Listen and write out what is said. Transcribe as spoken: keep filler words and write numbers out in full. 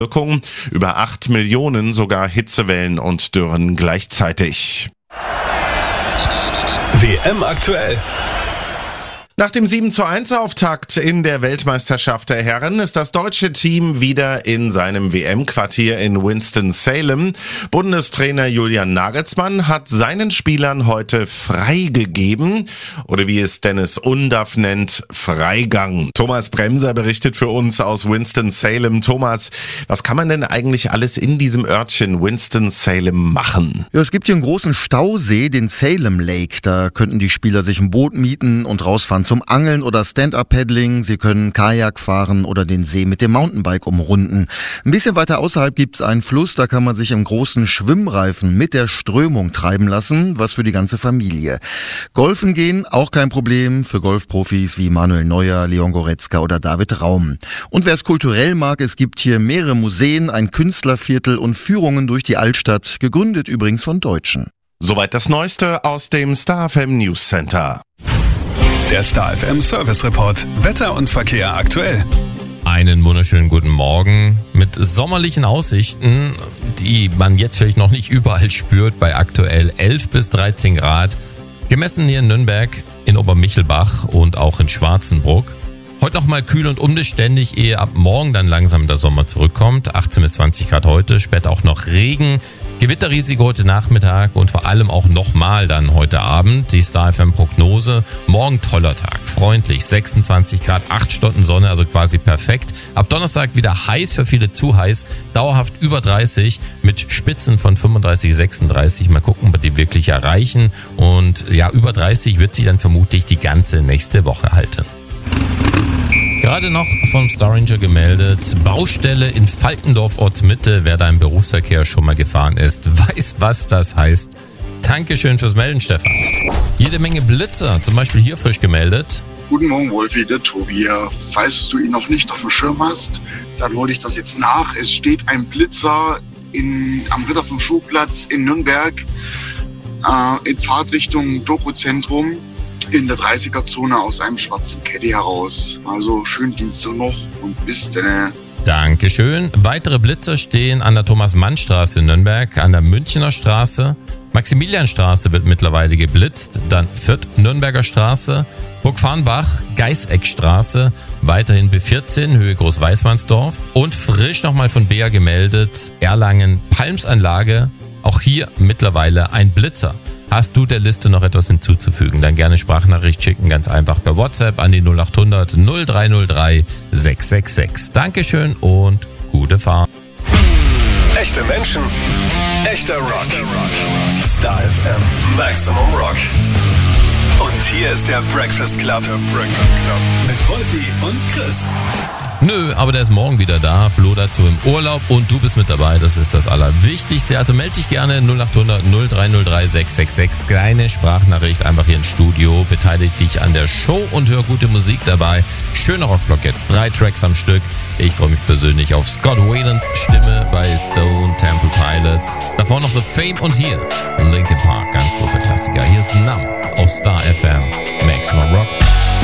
Wirkung. Über acht Millionen sogar Hitzewellen und Dürren gleichzeitig. W M aktuell. Nach dem sieben zu eins Auftakt in der Weltmeisterschaft der Herren ist das deutsche Team wieder in seinem W M-Quartier in Winston-Salem. Bundestrainer Julian Nagelsmann hat seinen Spielern heute freigegeben, oder wie es Dennis Undaff nennt, Freigang. Thomas Bremser berichtet für uns aus Winston-Salem. Thomas, was kann man denn eigentlich alles in diesem Örtchen Winston-Salem machen? Ja, es gibt hier einen großen Stausee, den Salem Lake. Da könnten die Spieler sich ein Boot mieten und rausfahren zum Angeln oder Stand-Up-Paddling. Sie können Kajak fahren oder den See mit dem Mountainbike umrunden. Ein bisschen weiter außerhalb gibt's einen Fluss, da kann man sich im großen Schwimmreifen mit der Strömung treiben lassen, was für die ganze Familie. Golfen gehen, auch kein Problem für Golfprofis wie Manuel Neuer, Leon Goretzka oder David Raum. Und wer es kulturell mag, es gibt hier mehrere Museen, ein Künstlerviertel und Führungen durch die Altstadt, gegründet übrigens von Deutschen. Soweit das Neueste aus dem Star F M News Center. Der Star F M Service Report. Wetter und Verkehr aktuell. Einen wunderschönen guten Morgen mit sommerlichen Aussichten, die man jetzt vielleicht noch nicht überall spürt, bei aktuell elf bis dreizehn Grad. Gemessen hier in Nürnberg, in Obermichelbach und auch in Schwarzenbruck. Heute nochmal kühl und unbeständig, ehe ab morgen dann langsam der Sommer zurückkommt. achtzehn bis zwanzig Grad heute, später auch noch Regen. Gewitterrisiko heute Nachmittag und vor allem auch nochmal dann heute Abend. Die Star F M Prognose. Morgen toller Tag, freundlich, sechsundzwanzig Grad, acht Stunden Sonne, also quasi perfekt. Ab Donnerstag wieder heiß, für viele zu heiß, dauerhaft über dreißig mit Spitzen von fünfunddreißig, sechsunddreißig. Mal gucken, ob wir die wirklich erreichen. Und ja, über dreißig wird sich dann vermutlich die ganze nächste Woche halten. Gerade noch vom Star Ranger gemeldet, Baustelle in Falkendorf Ortsmitte. Wer da im Berufsverkehr schon mal gefahren ist, weiß, was das heißt. Dankeschön fürs Melden, Stefan. Jede Menge Blitzer, zum Beispiel hier frisch gemeldet. Guten Morgen, Wolfi, der Tobi hier. Falls du ihn noch nicht auf dem Schirm hast, dann hole ich das jetzt nach. Es steht ein Blitzer in, am Ritter vom Schuhplatz in Nürnberg äh, in Fahrtrichtung Doku-Zentrum. In der dreißiger-Zone aus einem schwarzen Caddy heraus. Also schönen Dienst noch und bis dann. Dankeschön. Weitere Blitzer stehen an der Thomas-Mann-Straße in Nürnberg, an der Münchener Straße. Maximilianstraße wird mittlerweile geblitzt, dann Fürth-Nürnberger Straße, Burgfarnbach, Geißeckstraße, weiterhin B vierzehn, Höhe Groß-Weißmannsdorf und frisch nochmal von Bea gemeldet, Erlangen, Palmsanlage, auch hier mittlerweile ein Blitzer. Hast du der Liste noch etwas hinzuzufügen, dann gerne Sprachnachricht schicken, ganz einfach per WhatsApp an die null acht hundert null drei null drei sechs sechs sechs. Dankeschön und gute Fahrt. Echte Menschen, echter Rock. Star F M Maximum Rock. Und hier ist der Breakfast Club. Der Breakfast Club. Mit Wolfi und Chris. Nö, aber der ist morgen wieder da. Flo dazu im Urlaub und du bist mit dabei. Das ist das Allerwichtigste. Also melde dich gerne null acht hundert null drei null drei sechs sechs sechs. Kleine Sprachnachricht einfach hier ins Studio. Beteilige dich an der Show und hör gute Musik dabei. Schöner Rockblock jetzt. Drei Tracks am Stück. Ich freue mich persönlich auf Scott Weiland Stimme bei Stone Temple Pilots. Davor noch The Fame und hier Linkin Park. Ganz großer Klassiker. Hier ist Numb auf Star F M. Maximum Rock.